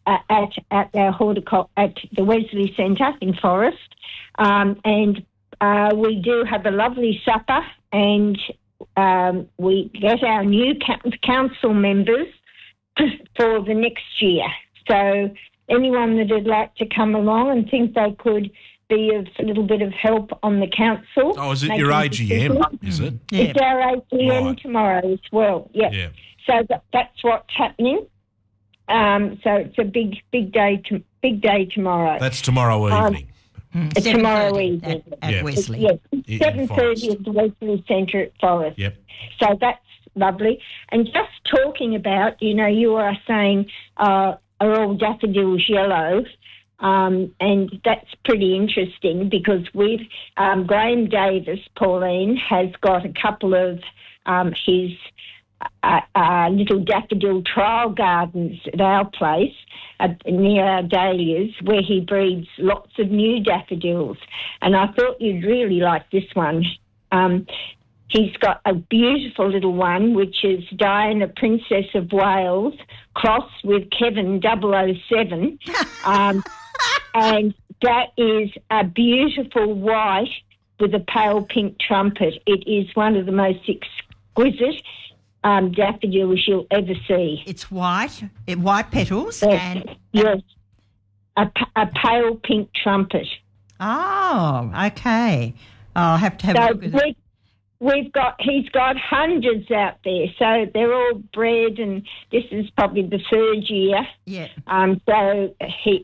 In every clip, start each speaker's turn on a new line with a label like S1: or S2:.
S1: at our at the Wesley Centre in Forest, and we do have a lovely supper, and we get our new council members for the next year. So anyone that would like to come along and think they could be of a little bit of help on the council.
S2: Oh, is it your AGM, is it?
S1: Yeah. It's our AGM tomorrow as well, yeah. So that's what's happening. So it's a big day tomorrow.
S2: That's tomorrow evening.
S1: It's tomorrow evening.
S3: At Wesley.
S1: Yes, 7:30 at the Wesley Centre at Forest.
S2: Yep.
S1: So that's lovely. And just talking about, you are saying, are all daffodils yellow? And that's pretty interesting because Graham Davis, Pauline, has got a couple of his little daffodil trial gardens at our place near our dahlias where he breeds lots of new daffodils. And I thought you'd really like this one. He's got a beautiful little one, which is Diana, Princess of Wales, crossed with Kevin 007. And that is a beautiful white with a pale pink trumpet. It is one of the most exquisite daffodils you'll ever see.
S3: It's white, white petals.
S1: Yes, a pale pink trumpet.
S3: Oh, okay. I'll have to have a look at it.
S1: He's got hundreds out there, so they're all bred, and this is probably the third year.
S3: Yeah.
S1: So he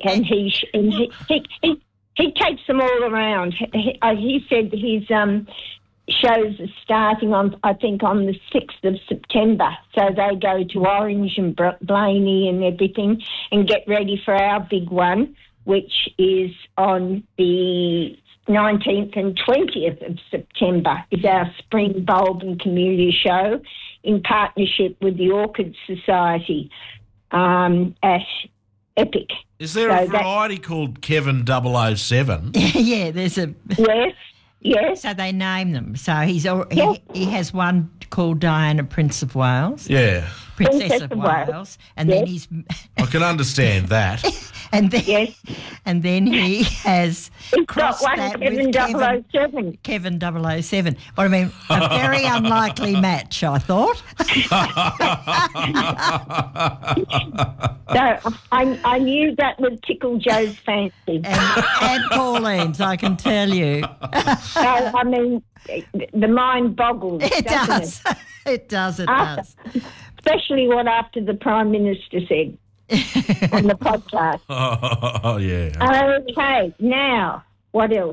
S1: takes them all around. He said his shows are starting on the 6th of September. So they go to Orange and Blaney and everything, and get ready for our big one, which is on the 19th and 20th of September is our Spring Bulb and Camellia Show in partnership with the Orchid Society at Epic.
S2: Is there a variety called Kevin 007?
S3: Yeah, there's a...
S1: Yes.
S3: So they name them. So he has one called Diana, Prince of Wales.
S2: Yeah.
S3: Princess of Wales. And then he's...
S2: I can understand that.
S3: And then he has crossed
S1: got one
S3: that
S1: Kevin
S3: with
S1: 007.
S3: Kevin 007. But I mean, a very unlikely match, I thought.
S1: So I knew that would tickle Joe's fancy.
S3: And Pauline's, I can tell you.
S1: So, I mean, the mind boggles.
S3: It does. It does.
S1: Especially what after the Prime Minister said on the podcast.
S2: Oh, yeah.
S1: Okay, now, what else?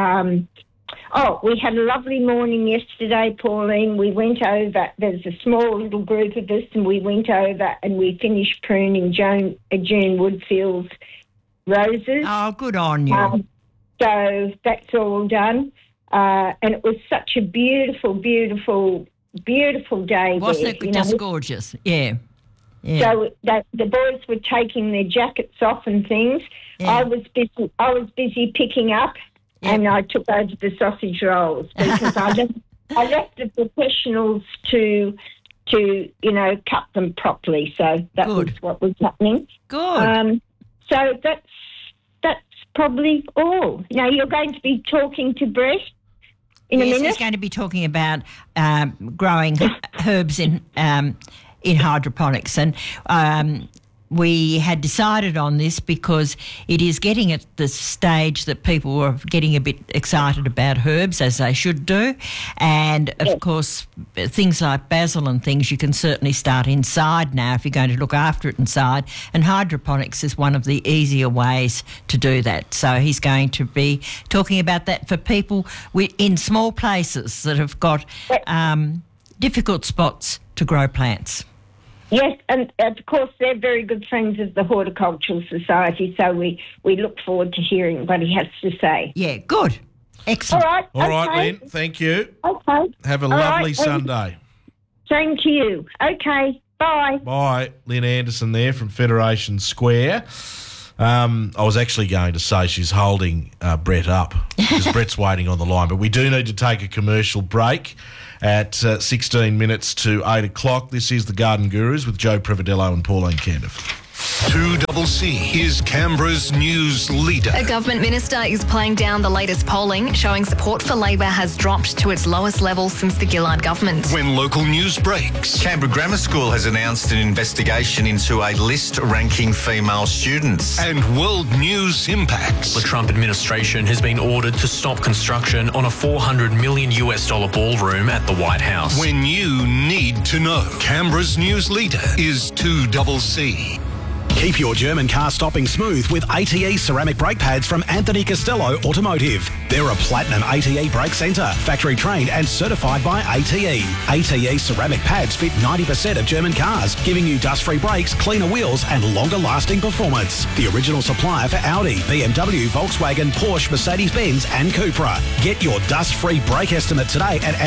S1: We had a lovely morning yesterday, Pauline. We went over, there's a small little group of us, and we went over and we finished pruning June Woodfield's roses.
S3: Oh, good on you.
S1: So that's all done. And it was such a beautiful, beautiful, beautiful day.
S3: Wasn't it just gorgeous? Yeah.
S1: So the boys were taking their jackets off and things. Yeah. I was busy picking up, and I took over the sausage rolls because I left the professionals to cut them properly. So that was what was happening.
S3: Good.
S1: So that's probably all. Now you're going to be talking to Brett in a minute.
S3: He's going to be talking about growing herbs in hydroponics, and we had decided on this because it is getting at the stage that people are getting a bit excited about herbs, as they should do, and of course things like basil and things you can certainly start inside now if you're going to look after it inside, and hydroponics is one of the easier ways to do that. So he's going to be talking about that for people in small places that have got difficult spots to grow plants.
S1: Yes, and of course they're very good friends of the Horticultural Society, so we look forward to hearing what he has to say.
S3: Yeah, good. Excellent.
S2: All right, Lynn, thank you.
S1: Okay.
S2: Have a lovely Sunday.
S1: Same to you. Okay, bye.
S2: Bye. Lynn Anderson there from Federation Square. I was actually going to say she's holding Brett up because Brett's waiting on the line, but we do need to take a commercial break at 16 minutes to 8 o'clock. This is the Garden Gurus with Joe Prividello and Pauline Candiff.
S4: 2CC is Canberra's news leader.
S5: A government minister is playing down the latest polling, showing support for Labor has dropped to its lowest level since the Gillard government.
S4: When local news breaks.
S6: Canberra Grammar School has announced an investigation into a list ranking female students.
S4: And world news impacts.
S7: The Trump administration has been ordered to stop construction on a $400 million ballroom at the White House.
S4: When you need to know. Canberra's news leader is 2CC.
S8: Keep your German car stopping smooth with ATE ceramic brake pads from Anthony Costello Automotive. They're a platinum ATE brake centre, factory trained and certified by ATE. ATE ceramic pads fit 90% of German cars, giving you dust-free brakes, cleaner wheels and longer-lasting performance. The original supplier for Audi, BMW, Volkswagen, Porsche, Mercedes-Benz and Cupra. Get your dust-free brake estimate today at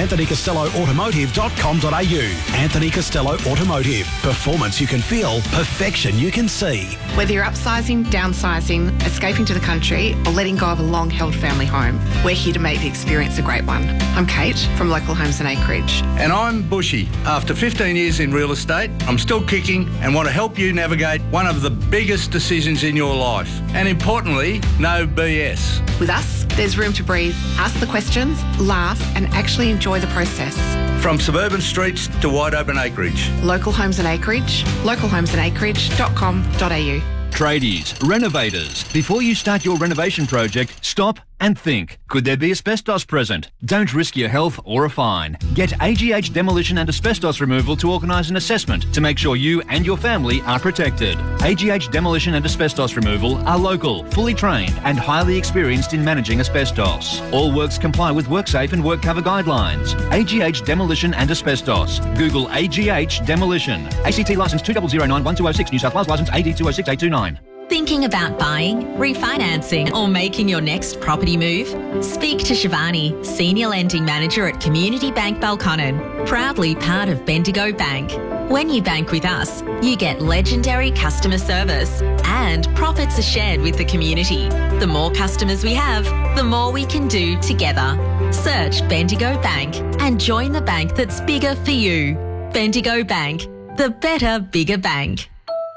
S8: anthonycostelloautomotive.com.au. Anthony Costello Automotive. Performance you can feel, perfection you can see.
S9: Whether you're upsizing, downsizing, escaping to the country or letting go of a long-held family home, we're here to make the experience a great one. I'm Kate from Local Homes and Acreage.
S10: And I'm Bushy. After 15 years in real estate, I'm still kicking and want to help you navigate one of the biggest decisions in your life. And importantly, no BS.
S9: With us, there's room to breathe, ask the questions, laugh and actually enjoy the process.
S10: From suburban streets to wide open acreage.
S9: Local Homes and Acreage, localhomesandacreage.com.au.
S11: Tradies, renovators. Before you start your renovation project, stop and think. Could there be asbestos present? Don't risk your health or a fine. Get AGH Demolition and Asbestos Removal to organise an assessment to make sure you and your family are protected. AGH Demolition and Asbestos Removal are local, fully trained and highly experienced in managing asbestos. All works comply with WorkSafe and WorkCover guidelines. AGH Demolition and Asbestos. Google AGH Demolition. ACT licence 2009-1206, New South Wales licence AD 206829.
S12: Thinking about buying, refinancing or making your next property move? Speak to Shivani, Senior Lending Manager at Community Bank Balconnen, proudly part of Bendigo Bank. When you bank with us, you get legendary customer service and profits are shared with the community. The more customers we have, the more we can do together. Search Bendigo Bank and join the bank that's bigger for you. Bendigo Bank, the better, bigger bank.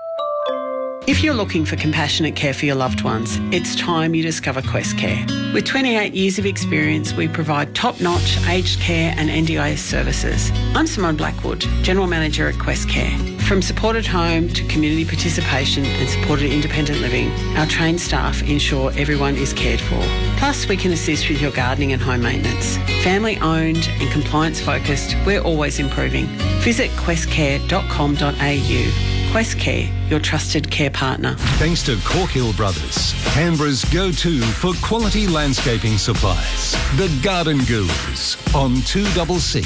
S13: If you're looking for compassionate care for your loved ones, it's time you discover Quest Care. With 28 years of experience, we provide top-notch aged care and NDIS services. I'm Simone Blackwood, General Manager at Quest Care. From supported home to community participation and supported independent living, our trained staff ensure everyone is cared for. Plus, we can assist with your gardening and home maintenance. Family-owned and compliance-focused, we're always improving. Visit questcare.com.au. Quest Care, your trusted care partner.
S4: Thanks to Corkhill Brothers, Canberra's go-to for quality landscaping supplies. The Garden Gurus on 2CC.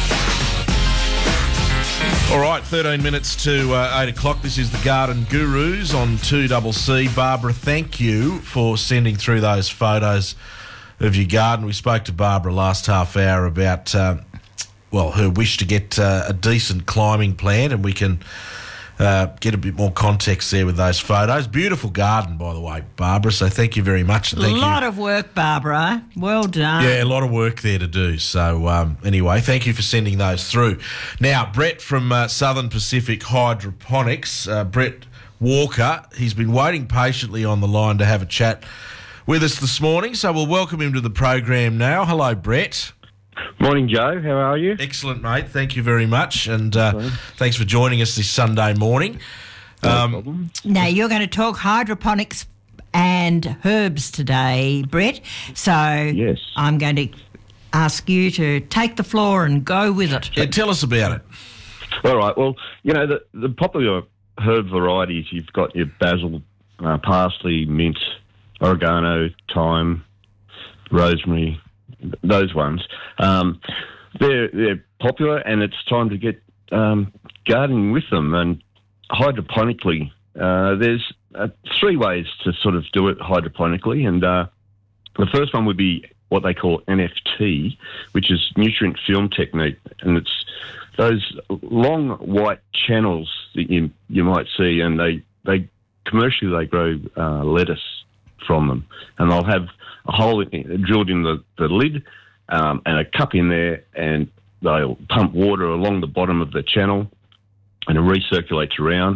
S2: All right, 13 minutes to 8 o'clock. This is the Garden Gurus on 2CC. Barbara, thank you for sending through those photos of your garden. We spoke to Barbara last half hour about, her wish to get a decent climbing plan, and we can get a bit more context there with those photos. Beautiful garden, by the way, Barbara, so thank you very much.
S3: A lot of work, Barbara. Well done.
S2: Yeah, a lot of work there to do. So, anyway, thank you for sending those through. Now, Brett from Southern Pacific Hydroponics, Brett Walker, he's been waiting patiently on the line to have a chat with us this morning, so we'll welcome him to the program now. Hello, Brett.
S14: Morning, Joe. How are you?
S2: Excellent, mate. Thank you very much, and thanks for joining us this Sunday morning.
S14: No problem.
S3: Now, you're going to talk hydroponics and herbs today, Brett, so
S14: yes.
S3: I'm going to ask you to take the floor and go with it.
S2: Yeah, tell us about it.
S14: All right. Well, you know, the popular herb varieties, you've got your basil, parsley, mint, oregano, thyme, rosemary, those ones. They're popular, and it's time to get gardening with them. And hydroponically, there's 3 ways to sort of do it hydroponically. And the first one would be what they call NFT, which is nutrient film technique. And it's those long white channels that you might see, and they commercially they grow lettuce from them. And they'll have a hole drilled in the lid and a cup in there, and they'll pump water along the bottom of the channel, and it recirculates around,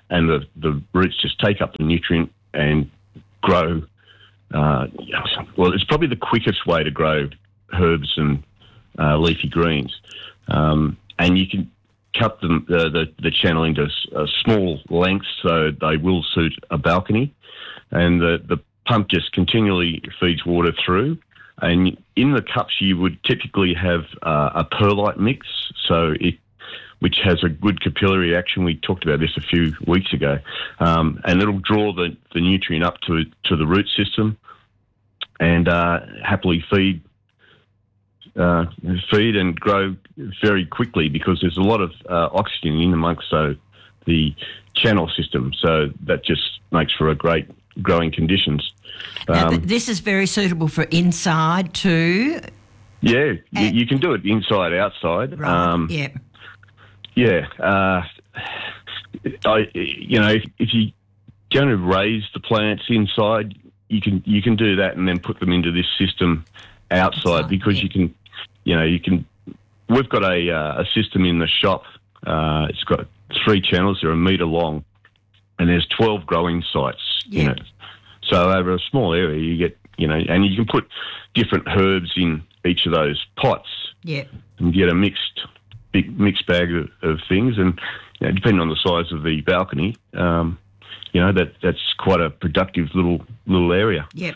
S14: and the roots just take up the nutrient and grow. Well, it's probably the quickest way to grow herbs and leafy greens, and you can cut them the channel into small lengths so they will suit a balcony, and the pump just continually feeds water through. And in the cups, you would typically have a perlite mix, which has a good capillary action. We talked about this a few weeks ago, and it'll draw the nutrient up to the root system, and happily feed and grow very quickly, because there's a lot of oxygen in amongst the channel system. So that just makes for a great growing conditions.
S3: Now, this is very suitable for inside too.
S14: Yeah, you can do it inside, outside.
S3: Right.
S14: If you're going to raise the plants inside, you can do that and then put them into this system outside, because you can. We've got a system in the shop. It's got 3 channels. They're a metre long, and there's 12 growing sites.
S3: Yeah.
S14: So over a small area, you get and you can put different herbs in each of those pots.
S3: Yeah.
S14: And get a mixed bag of things, and depending on the size of the balcony, that's quite a productive little area.
S3: Yep.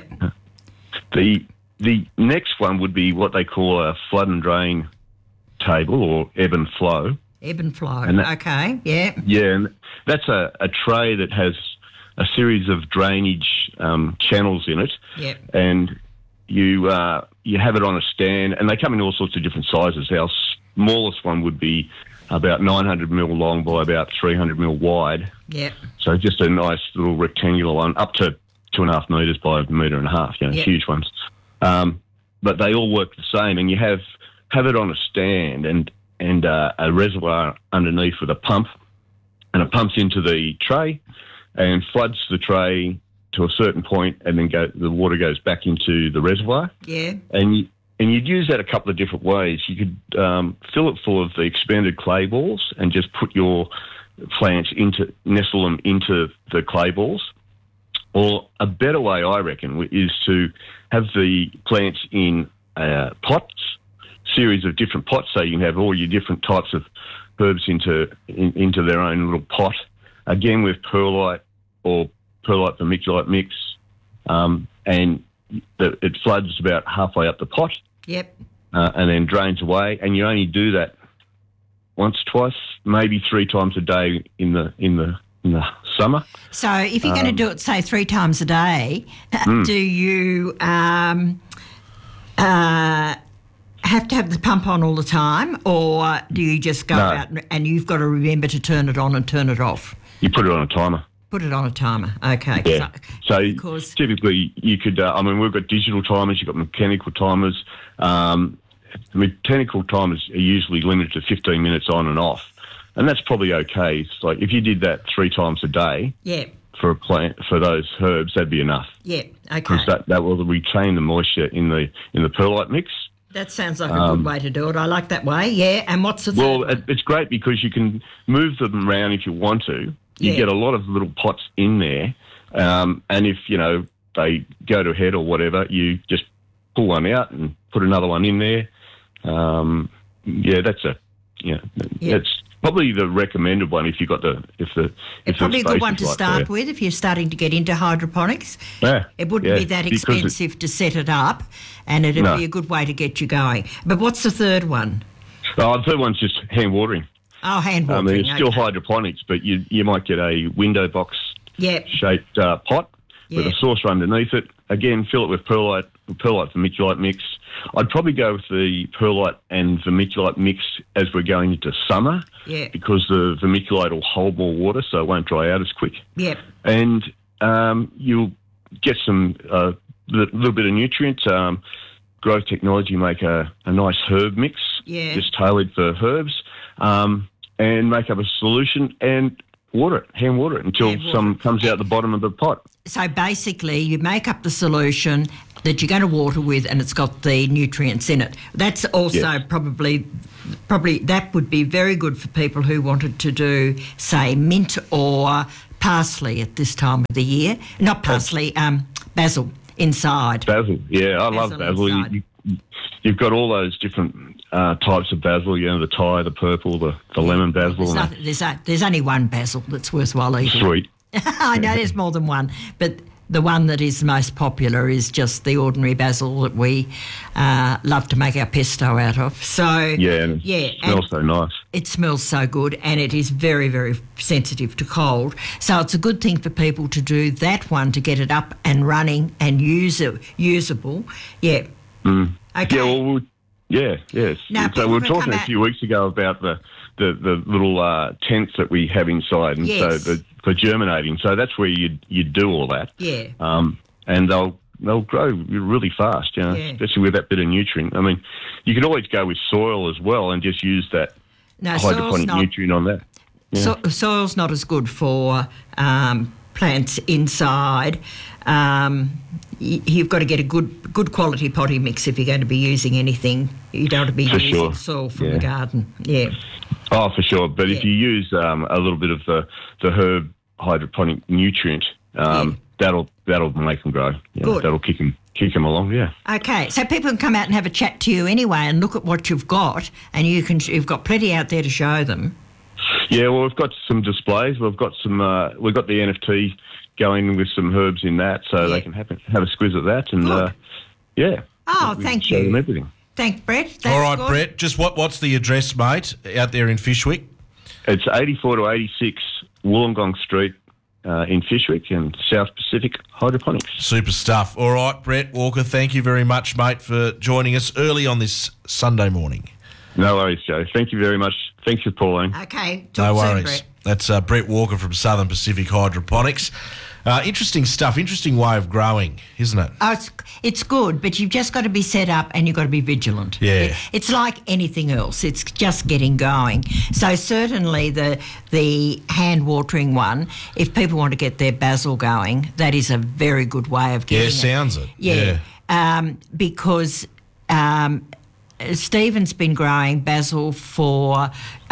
S14: The next one would be what they call a flood and drain table, or ebb and flow.
S3: Ebb and flow.
S14: Okay.
S3: Yeah.
S14: Yeah, and that's a tray that has a series of drainage channels in it.
S3: Yep.
S14: And you have it on a stand, and they come in all sorts of different sizes. Our smallest one would be about 900 mil long by about 300 mil wide.
S3: Yep.
S14: So just a nice little rectangular one, up to 2.5 metres by 1.5 metres, huge ones. But they all work the same, and you have it on a stand and a reservoir underneath with a pump, and it pumps into the tray and floods the tray to a certain point, and then the water goes back into the reservoir.
S3: Yeah.
S14: And you'd use that a couple of different ways. You could fill it full of the expanded clay balls and just put your plants nestle them into the clay balls. Or a better way, I reckon, is to have the plants in pots, series of different pots, so you can have all your different types of herbs into their own little pot. Again, with perlite or perlite vermiculite mix, and it floods about halfway up the pot.
S3: Yep.
S14: And then drains away, and you only do that once, twice, maybe 3 times a day in the summer.
S3: So if you're going to do it, say, 3 times a day, do you have to have the pump on all the time, or do you just go out and you've got to remember to turn it on and turn it off?
S14: You put it on a timer.
S3: Put it on a timer, okay.
S14: Yeah. So typically you could, we've got digital timers, you've got mechanical timers. Mechanical timers are usually limited to 15 minutes on and off, and that's probably okay. It's like if you did that 3 times a day for a plant, for those herbs, that'd be enough.
S3: Yeah, okay.
S14: Because that will retain the moisture in the perlite mix.
S3: That sounds like a good way to do it. I like that way, yeah. And what's the third one?
S14: It's great because you can move them around if you want to. You get a lot of little pots in there, and if, they go to head or whatever, you just pull one out and put another one in there. That's probably the recommended one if you got it's
S3: probably a good one to start with if you're starting to get into hydroponics.
S14: Yeah,
S3: it wouldn't be that expensive to set it up, and it'd be a good way to get you going. But what's the third one?
S14: The third one's just hand watering.
S3: Oh, hand watering.
S14: It's still hydroponics, but you might get a window box shaped pot with a saucer underneath it. Again, fill it with perlite vermiculite mix. I'd probably go with the perlite and vermiculite mix as we're going into summer, because the vermiculite will hold more water, so it won't dry out as quick.
S3: Yep.
S14: And you'll get some little bit of nutrients. Growth Technology make a nice herb mix, just tailored for herbs, and make up a solution. And hand water it until some comes out the bottom of the pot.
S3: So basically, you make up the solution that you're going to water with, and it's got the nutrients in it. That's also probably that would be very good for people who wanted to do, say, mint or parsley at this time of the year. Not parsley, basil inside.
S14: Basil, yeah, I love basil. You've got all those different types of basil. You know, the Thai, the purple, the lemon basil.
S3: There's only one basil that's worthwhile eating.
S14: Sweet.
S3: I know there's more than one, but the one that is most popular is just the ordinary basil that we love to make our pesto out of. So
S14: it smells so nice.
S3: It smells so good, and it is very, very sensitive to cold. So it's a good thing for people to do that one to get it up and running and usable. Yeah.
S14: Mm.
S3: Okay.
S14: Yeah, yes.
S3: Now,
S14: so we were talking a few weeks ago about the little tents that we have inside, and so for germinating. So that's where you do all that.
S3: Yeah.
S14: And they'll grow really fast, especially with that bit of nutrient. I mean, you can always go with soil as well and just use that hydroponic nutrient on that. Yeah.
S3: Soil's not as good for plants inside. You've got to get a good quality potting mix if you're going to be using anything. You don't want to be using soil from the garden. Yeah.
S14: Oh, for sure. But if you use a little bit of the herb hydroponic nutrient, that'll make them grow.
S3: Good.
S14: That'll kick them along. Yeah.
S3: Okay, so people can come out and have a chat to you anyway and look at what you've got, and you've got plenty out there to show them.
S14: Yeah. Well, we've got some displays. We've got some. We've got the NFT going with some herbs in that, so they can have a squiz at that, and
S3: thank you.
S14: Show them everything.
S3: Thanks, Brett.
S2: All right, good. Brett. Just what's the address, mate, out there in Fyshwick?
S14: It's 84 to 86 Wollongong Street in Fyshwick and South Pacific Hydroponics.
S2: Super stuff. All right, Brett Walker. Thank you very much, mate, for joining us early on this Sunday morning.
S14: No worries, Joe. Thank you very much. Thanks for calling.
S3: Okay.
S2: No worries.
S3: Soon, Brett.
S2: That's Brett Walker from Southern Pacific Hydroponics. Interesting stuff, interesting way of growing, isn't it?
S3: Oh, it's good, but you've just got to be set up and you've got to be vigilant.
S2: Yeah.
S3: It's like anything else. It's just getting going. So certainly the hand watering one, if people want to get their basil going, that is a very good way of getting it.
S2: Sounds it.
S3: Yeah. Because Stephen's been growing basil for...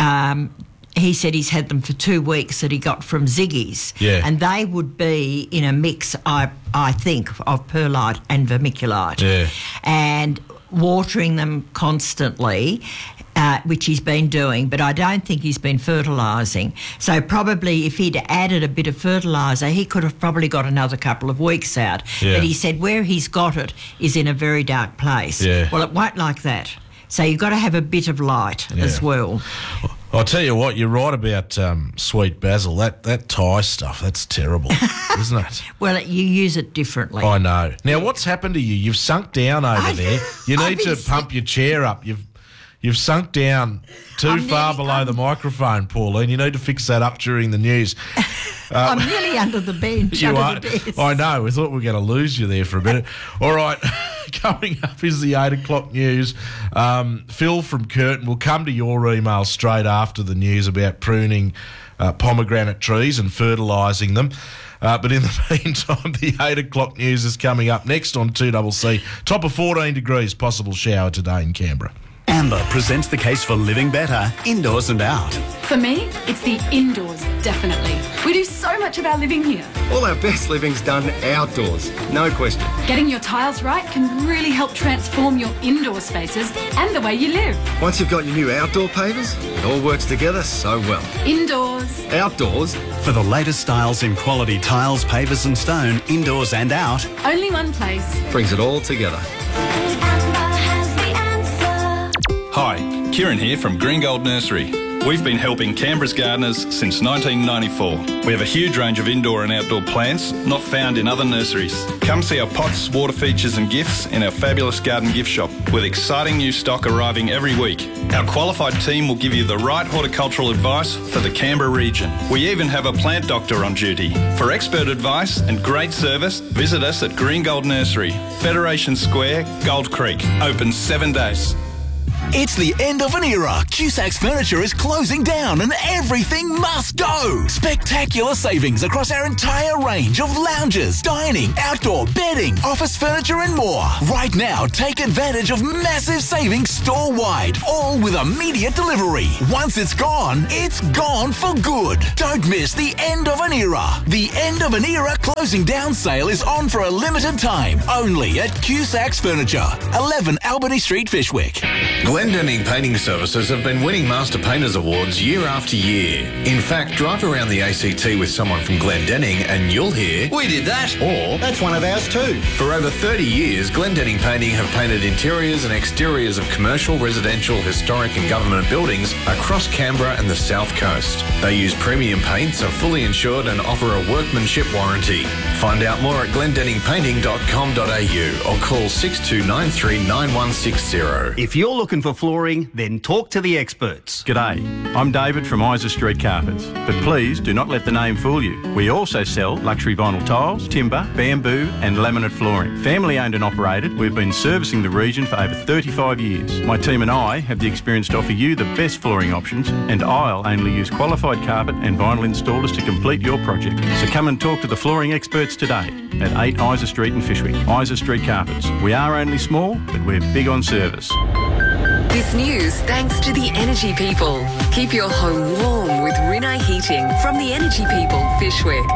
S3: he said he's had them for 2 weeks that he got from Ziggy's.
S2: Yeah.
S3: And they would be in a mix, I think, of perlite and vermiculite.
S2: Yeah.
S3: And watering them constantly, which he's been doing, but I don't think he's been fertilising. So probably if he'd added a bit of fertiliser, he could have probably got another couple of weeks out.
S2: Yeah.
S3: But he said where he's got it is in a very dark place.
S2: Yeah.
S3: Well, it won't like that. So you've got to have a bit of light as well.
S2: I'll tell you what, you're right about sweet basil. That Thai stuff, that's terrible, isn't it?
S3: Well, you use it differently.
S2: I know. Now, what's happened to you? You've sunk down over there. You need to pump your chair up. You've sunk down too far below the microphone, Pauline. You need to fix that up during the news.
S3: I'm nearly under the bench.
S2: You
S3: under
S2: are.
S3: the desk.
S2: I know. We thought we were going to lose you there for a minute. All right. Coming up is the 8 o'clock news. Phil from Curtin will come to your email straight after the news about pruning pomegranate trees and fertilising them. But in the meantime, the 8 o'clock news is coming up next on 2CC. Top of 14 degrees, possible shower today in Canberra.
S8: Amber presents the case for living better, indoors and out.
S15: For me, it's the indoors, definitely. We do so much of our living here.
S16: All our best living's done outdoors, no question.
S15: Getting your tiles right can really help transform your indoor spaces and the way you live.
S16: Once you've got your new outdoor pavers, it all works together so well.
S15: Indoors.
S16: Outdoors.
S8: For the latest styles in quality tiles, pavers and stone, indoors and out.
S15: Only one place.
S16: Brings it all together.
S17: Hi, Kieran here from Green Gold Nursery. We've been helping Canberra's gardeners since 1994. We have a huge range of indoor and outdoor plants not found in other nurseries. Come see our pots, water features and gifts in our fabulous garden gift shop with exciting new stock arriving every week. Our qualified team will give you the right horticultural advice for the Canberra region. We even have a plant doctor on duty. For expert advice and great service, visit us at Green Gold Nursery, Federation Square, Gold Creek. Open 7 days.
S18: It's the end of an era. Cusac's Furniture is closing down and everything must go. Spectacular savings across our entire range of lounges, dining, outdoor bedding, office furniture and more. Right now, take advantage of massive savings store-wide, all with immediate delivery. Once it's gone for good. Don't miss the end of an era. The end of an era closing down sale is on for a limited time, only at Cusac's Furniture, 11 Albany Street, Fishwick.
S19: Glendenning Painting Services have been winning Master Painters Awards year after year. In fact, drive around the ACT with someone from Glendenning and you'll hear, "We did that," or "That's one of ours too." For over 30 years, Glendenning Painting have painted interiors and exteriors of commercial, residential, historic and government buildings across Canberra and the South Coast. They use premium paints, are fully insured and offer a workmanship warranty. Find out more at glendenningpainting.com.au or call 6293 9160.
S20: If you're looking for flooring, then talk to the experts.
S21: G'day, I'm David from Isa Street Carpets, but please do not let the name fool you. We also sell luxury vinyl tiles, timber, bamboo and laminate flooring. Family owned and operated, we've been servicing the region for over 35 years. My team and I have the experience to offer you the best flooring options, and I'll only use qualified carpet and vinyl installers to complete your project. So come and talk to the flooring experts today at 8 Isa Street in Fishwick. Isa Street Carpets. We are only small, but we're big on service.
S22: This news thanks to the Energy People. Keep your home warm with Rinnai Heating from the Energy People, Fishwick.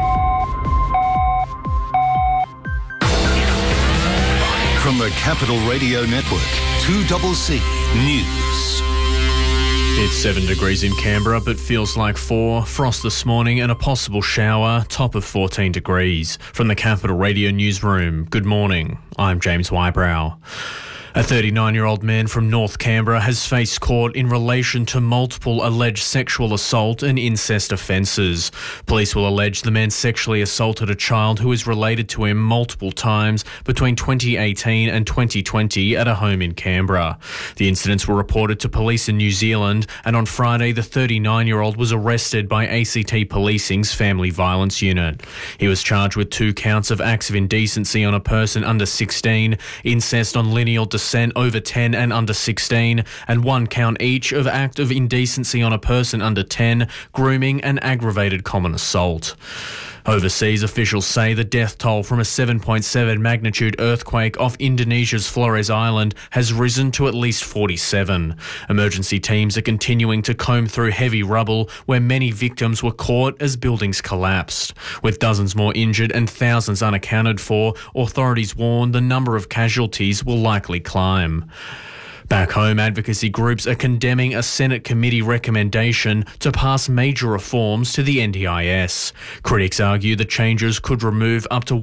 S4: From the Capital Radio Network, 2CC News.
S7: It's 7 degrees in Canberra, but feels like 4. Frost this morning and a possible shower, top of 14 degrees. From the Capital Radio Newsroom, good morning. I'm James Wybrow. A 39-year-old man from North Canberra has faced court in relation to multiple alleged sexual assault and incest offences. Police will allege the man sexually assaulted a child who is related to him multiple times between 2018 and 2020 at a home in Canberra. The incidents were reported to police in New Zealand, and on Friday the 39-year-old was arrested by ACT Policing's Family Violence Unit. He was charged with 2 counts of acts of indecency on a person under 16, incest on lineal descent over 10 and under 16, and 1 count each of act of indecency on a person under 10, grooming and aggravated common assault. Overseas officials say the death toll from a 7.7 magnitude earthquake off Indonesia's Flores Island has risen to at least 47. Emergency teams are continuing to comb through heavy rubble where many victims were caught as buildings collapsed. With dozens more injured and thousands unaccounted for, authorities warn the number of casualties will likely climb. Back home, advocacy groups are condemning a Senate committee recommendation to pass major reforms to the NDIS. Critics argue the changes could remove up to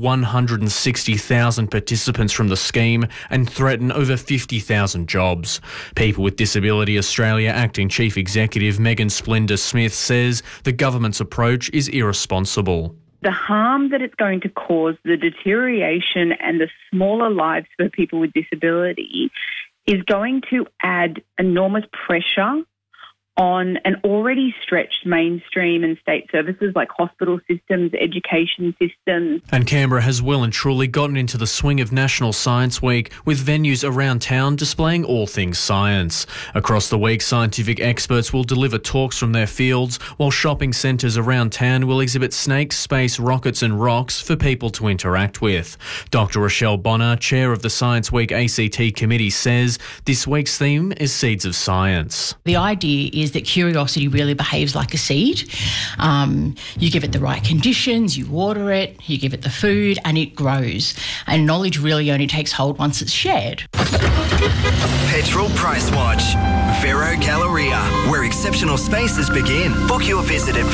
S7: 160,000 participants from the scheme and threaten over 50,000 jobs. People with Disability Australia Acting Chief Executive Megan Splinder-Smith says the government's approach is irresponsible.
S23: The harm that it's going to cause, the deterioration and the smaller lives for people with disability is going to add enormous pressure on an already stretched mainstream and state services like hospital systems, education systems.
S7: And Canberra has well and truly gotten into the swing of National Science Week, with venues around town displaying all things science. Across the week, scientific experts will deliver talks from their fields, while shopping centres around town will exhibit snakes, space, rockets and rocks for people to interact with. Dr Rochelle Bonner, chair of the Science Week ACT committee, says this week's theme is Seeds of Science.
S24: The idea is that curiosity really behaves like a seed. You give it the right conditions, you water it, you give it the food, and it grows. And knowledge really only takes hold once it's shared.
S25: Petrol Price Watch. Vero Galleria, where exceptional spaces begin. Book your visit at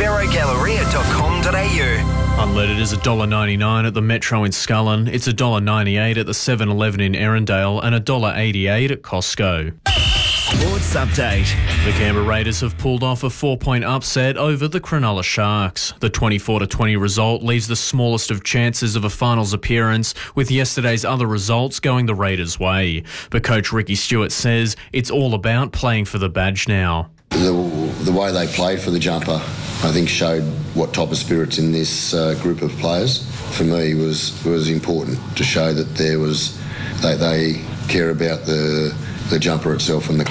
S25: verogalleria.com.au.
S7: Unleaded is $1.99 at the Metro in Scullin. It's $1.98 at the 7-Eleven in Erindale and $1.88 at Costco.
S25: Sports Update.
S7: The Canberra Raiders have pulled off a 4-point upset over the Cronulla Sharks. The 24-20 result leaves the smallest of chances of a finals appearance, with yesterday's other results going the Raiders' way. But coach Ricky Stewart says it's all about playing for the badge now.
S26: The way they played for the jumper, I think, showed what type of spirit's in this group of players. For me, was important to show that they care about the jumper itself and the club.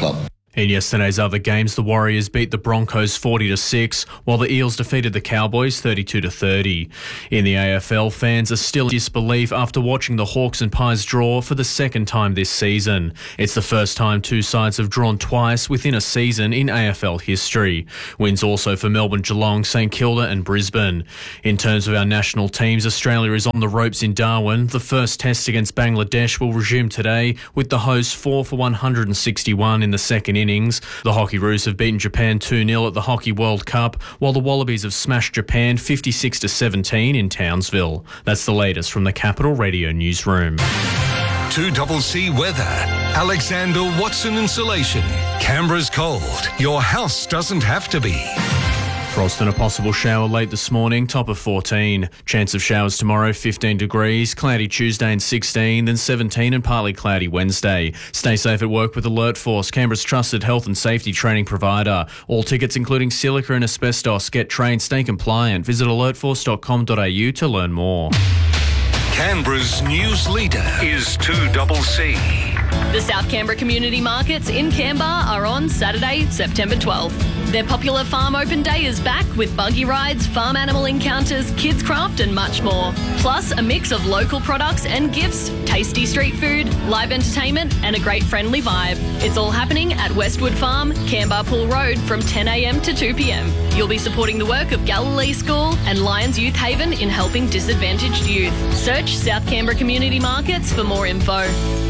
S7: In yesterday's other games, the Warriors beat the Broncos 40-6, while the Eels defeated the Cowboys 32-30. In the AFL, fans are still in disbelief after watching the Hawks and Pies draw for the second time this season. It's the first time two sides have drawn twice within a season in AFL history. Wins also for Melbourne, Geelong, St Kilda and Brisbane. In terms of our national teams, Australia is on the ropes in Darwin. The first test against Bangladesh will resume today, with the hosts 4 for 161 in the second innings. The Hockeyroos have beaten Japan 2-0 at the Hockey World Cup, while the Wallabies have smashed Japan 56-17 in Townsville. That's the latest from the Capital Radio Newsroom.
S4: 2CC weather. Alexander Watson Insulation. Canberra's cold. Your house doesn't have to be.
S7: Frost and a possible shower late this morning, top of 14. Chance of showers tomorrow, 15 degrees. Cloudy Tuesday and 16, then 17 and partly cloudy Wednesday. Stay safe at work with Alert Force, Canberra's trusted health and safety training provider. All tickets including silica and asbestos. Get trained, stay compliant. Visit alertforce.com.au to learn more.
S4: Canberra's news leader is 2CC.
S1: The South Canberra Community Markets in Canberra are on Saturday, September 12th. Their popular Farm Open Day is back with buggy rides, farm animal encounters, kids craft and much more. Plus a mix of local products and gifts, tasty street food, live entertainment and a great friendly vibe. It's all happening at Westwood Farm, Canberra Pool Road from 10 a.m. to 2 p.m. You'll be supporting the work of Galilee School and Lions Youth Haven in helping disadvantaged youth. Search South Canberra Community Markets for more info.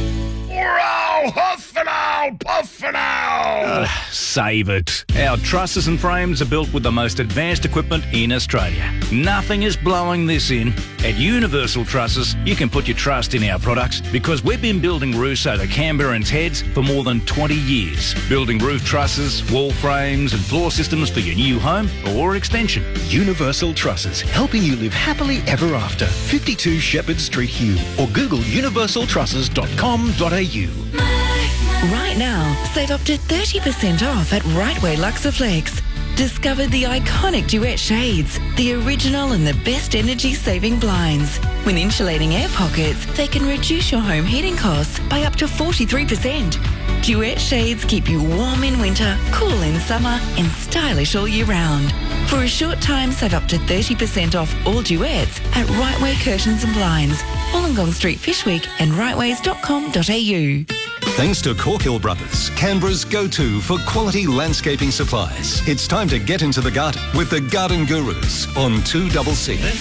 S5: Huff and owl, puff and owl.
S6: Save it. Our trusses and frames are built with the most advanced equipment in Australia. Nothing is blowing this in. At Universal Trusses, you can put your trust in our products because we've been building roofs over Canberrans' heads for more than 20 years. Building roof trusses, wall frames and floor systems for your new home or extension.
S9: Universal Trusses, helping you live happily ever after. 52 Shepherd Street, Hume, or Google universaltrusses.com.au.
S10: Right now, save up to 30% off at Rightway Luxaflex. Discover the iconic Duet shades, the original and the best energy-saving blinds. With insulating air pockets, they can reduce your home heating costs by up to 43%. Duet shades keep you warm in winter, cool in summer, and stylish all year round. For a short time, save up to 30% off all Duets at Rightway Curtains and Blinds, Wollongong Street, Fishwick, and rightways.com.au.
S4: Thanks to Corkhill Brothers, Canberra's go-to for quality landscaping supplies. It's time to get into the garden with the Garden Gurus on 2CC.